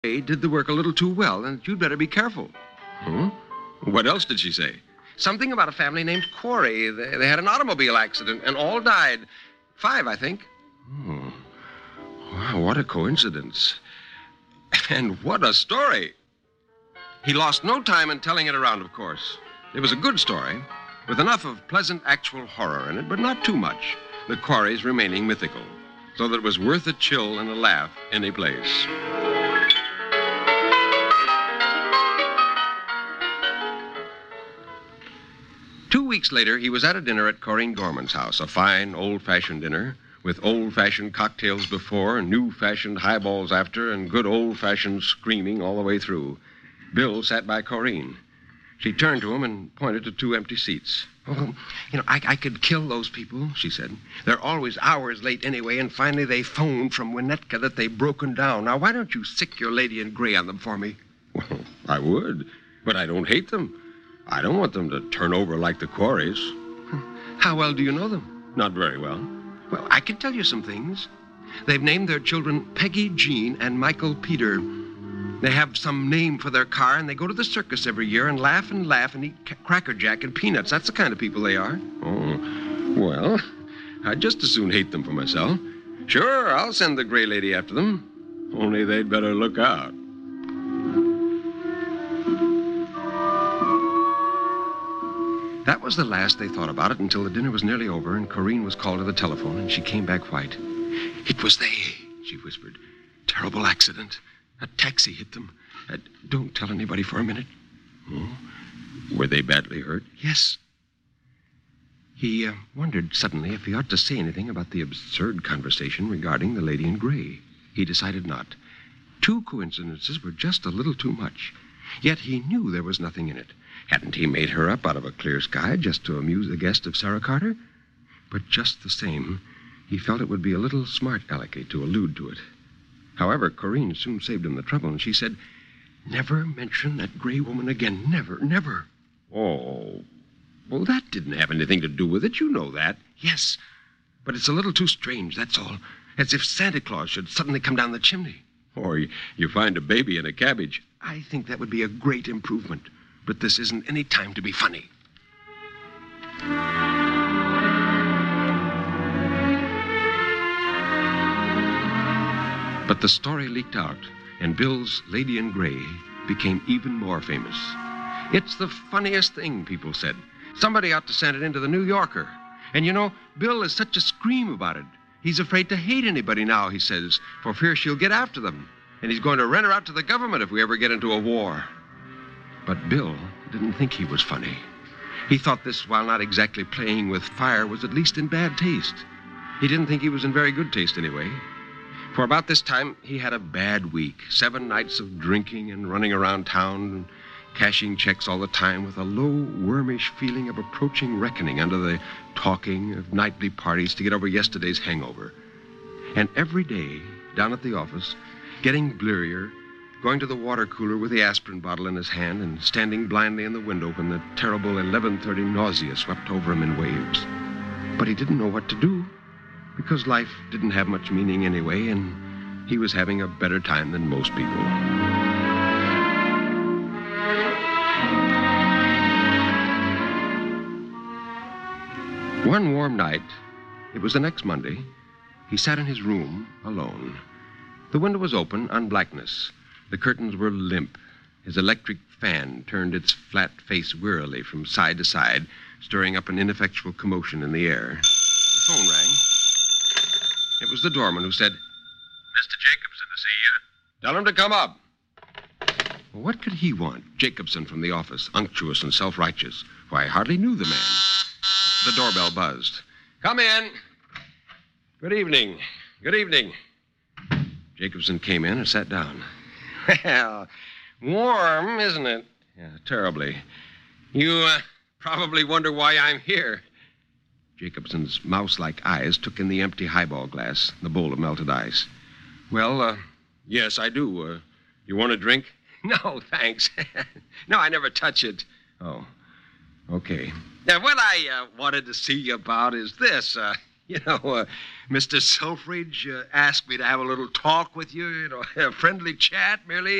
Gray did the work a little too well, and you'd better be careful. Huh? What else did she say? Something about a family named Quarry. They had an automobile accident, and all died. 5, I think. Oh. Wow, what a coincidence. And what a story. He lost no time in telling it around, of course. It was a good story, with enough of pleasant actual horror in it, but not too much. The Quarries remaining mythical, so that it was worth a chill and a laugh any place. Two weeks later, he was at a dinner at Corinne Gorman's house, a fine, old-fashioned dinner, with old-fashioned cocktails before and new-fashioned highballs after and good old-fashioned screaming all the way through. Bill sat by Corinne. She turned to him and pointed to 2 empty seats. Oh, I could kill those people, she said. They're always hours late anyway, and finally they phoned from Winnetka that they've broken down. Now, why don't you sick your lady in gray on them for me? Well, I would, but I don't hate them. I don't want them to turn over like the Quarries. How well do you know them? Not very well. Well, I can tell you some things. They've named their children Peggy Jean and Michael Peter. They have some name for their car, and they go to the circus every year and laugh and eat Cracker Jack and peanuts. That's the kind of people they are. Oh, well, I'd just as soon hate them for myself. Sure, I'll send the gray lady after them. Only they'd better look out. That was the last they thought about it until the dinner was nearly over and Corinne was called to the telephone and she came back white. It was they, she whispered. Terrible accident. A taxi hit them. Don't tell anybody for a minute. Oh? Were they badly hurt? Yes. He wondered suddenly if he ought to say anything about the absurd conversation regarding the lady in gray. He decided not. 2 coincidences were just a little too much. Yet he knew there was nothing in it. Hadn't he made her up out of a clear sky just to amuse the guest of Sarah Carter? But just the same, he felt it would be a little smart alecky to allude to it. However, Corinne soon saved him the trouble, and she said, "Never mention that gray woman again. Never, never." Oh, well, that didn't have anything to do with it. You know that. Yes, but it's a little too strange, that's all. As if Santa Claus should suddenly come down the chimney. Or you find a baby in a cabbage. I think that would be a great improvement. But this isn't any time to be funny. But the story leaked out, and Bill's Lady in Gray became even more famous. It's the funniest thing, people said. Somebody ought to send it into the New Yorker. And Bill is such a scream about it. He's afraid to hate anybody now, he says, for fear she'll get after them. And he's going to rent her out to the government if we ever get into a war. But Bill didn't think he was funny. He thought this, while not exactly playing with fire, was at least in bad taste. He didn't think he was in very good taste anyway. For about this time, he had a bad week. 7 nights of drinking and running around town and cashing checks all the time with a low, wormish feeling of approaching reckoning under the talking of nightly parties to get over yesterday's hangover. And every day, down at the office, getting blearier, going to the water cooler with the aspirin bottle in his hand and standing blindly in the window when the terrible 11:30 nausea swept over him in waves. But he didn't know what to do, because life didn't have much meaning anyway, and he was having a better time than most people. One warm night, it was the next Monday, he sat in his room alone. The window was open on blackness. The curtains were limp. His electric fan turned its flat face wearily from side to side, stirring up an ineffectual commotion in the air. The phone rang. It was the doorman who said, "Mr. Jacobson to see you." "Tell him to come up." Well, what could he want? Jacobson from the office, unctuous and self-righteous. Why, I hardly knew the man. The doorbell buzzed. "Come in." "Good evening. Good evening." Jacobson came in and sat down. "Well, warm, isn't it?" "Yeah, terribly. You probably wonder why I'm here." Jacobson's mouse-like eyes took in the empty highball glass, the bowl of melted ice. "Well, yes, I do. You want a drink?" "No, thanks. No, I never touch it." "Oh, okay." "Now, what I wanted to see you about is this. Mr. Selfridge asked me to have a little talk with you, a friendly chat, merely.